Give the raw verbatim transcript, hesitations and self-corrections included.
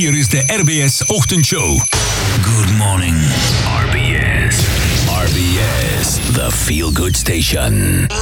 Hier is de R B S Ochtendshow. Good morning, R B S. R B S, the feel good station.